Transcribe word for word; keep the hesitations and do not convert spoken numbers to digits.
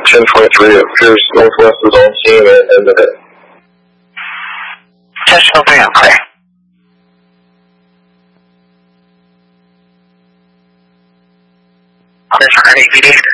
ten twenty-three, it appears northwest is on scene and ended it. Sentinel three, I'm clear. Clear for A P D.